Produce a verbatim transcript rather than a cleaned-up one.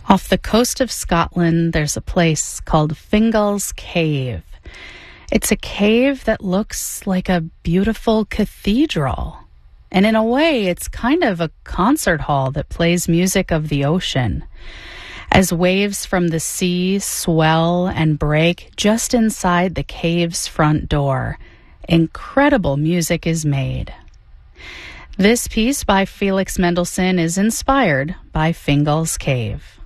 Off the coast of Scotland, there's a place called Fingal's Cave. It's a cave that looks like a beautiful cathedral. And in a way, it's kind of a concert hall that plays music of the ocean. As waves from the sea swell and break just inside the cave's front door, incredible music is made. This piece by Felix Mendelssohn is inspired by Fingal's Cave.